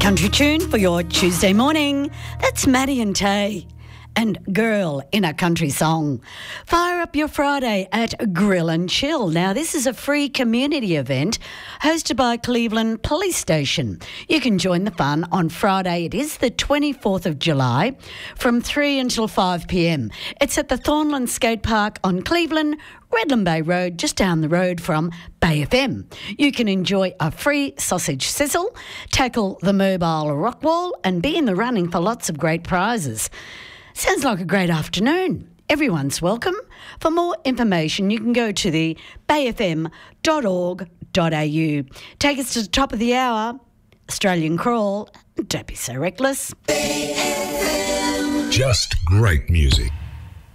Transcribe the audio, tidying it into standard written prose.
Country tune for your Tuesday morning. That's Maddie and Tay and Girl in a Country Song. Fire up your Friday at Grill and Chill. Now, this is a free community event hosted by Cleveland Police Station. You can join the fun on Friday. It is the 24th of July from 3 until 5 p.m. It's at the Thornland Skate Park on Cleveland, Redland Bay Road, just down the road from Bay FM. You can enjoy a free sausage sizzle, tackle the mobile rock wall and be in the running for lots of great prizes. Sounds like a great afternoon. Everyone's welcome. For more information, you can go to the bayfm.org.au. Take us to the top of the hour, Australian Crawl. Don't be so reckless. Just great music.